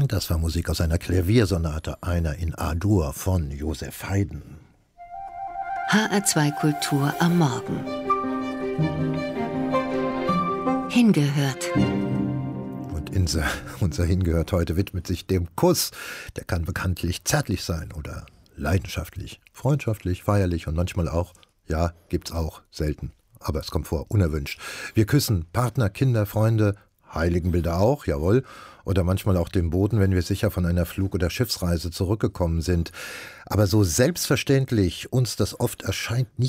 Das war Musik aus einer Klaviersonate, einer in A-Dur von Joseph Haydn. HR2 Kultur am Morgen. Hingehört. Und unser Hingehört heute widmet sich dem Kuss. Der kann bekanntlich zärtlich sein oder leidenschaftlich, freundschaftlich, feierlich und manchmal auch, ja, gibt's auch, selten. Aber es kommt vor, unerwünscht. Wir küssen Partner, Kinder, Freunde, Heiligenbilder auch, jawohl. Oder manchmal auch den Boden, wenn wir sicher von einer Flug- oder Schiffsreise zurückgekommen sind. Aber so selbstverständlich uns das oft erscheint, nicht